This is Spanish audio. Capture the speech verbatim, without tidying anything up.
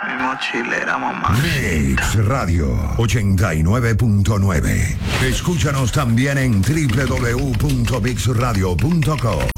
Mi mochilera, mamá. Mix Radio ochenta y nueve punto nueve. Escúchanos también en doble u doble u doble u punto mix radio punto com.